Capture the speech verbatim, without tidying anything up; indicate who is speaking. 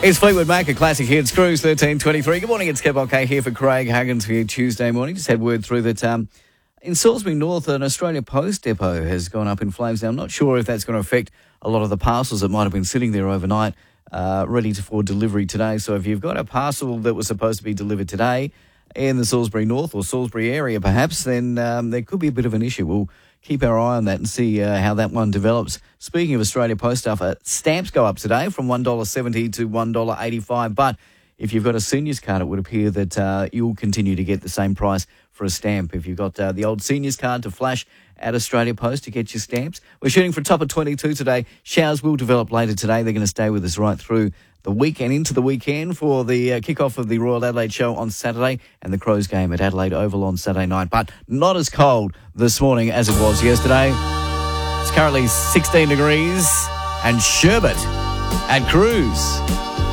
Speaker 1: It's Fleetwood Mac, a classic hits, Cruise thirteen twenty-three. Good morning, it's Kev Okay here for Craig Huggins for you Tuesday morning. Just had word through that um, in Salisbury North, an Australia Post depot has gone up in flames. Now, I'm not sure if that's going to affect a lot of the parcels that might have been sitting there overnight, uh, ready to, for delivery today. So if you've got a parcel that was supposed to be delivered today in the Salisbury North or Salisbury area perhaps, then um, there could be a bit of an issue. We'll keep our eye on that and see uh, how that one develops. Speaking of Australia Post stuff, uh, stamps go up today from one dollar seventy to one dollar eighty-five. But if you've got a seniors card, it would appear that uh, you'll continue to get the same price for a stamp. If you've got uh, the old seniors card to flash at Australia Post to get your stamps. We're shooting for a top of twenty-two today. Showers will develop later today. They're going to stay with us right through the weekend, into the weekend for the uh, kick-off of the Royal Adelaide Show on Saturday and the Crows game at Adelaide Oval on Saturday night. But not as cold this morning as it was yesterday. It's currently sixteen degrees and sherbet at Cruise.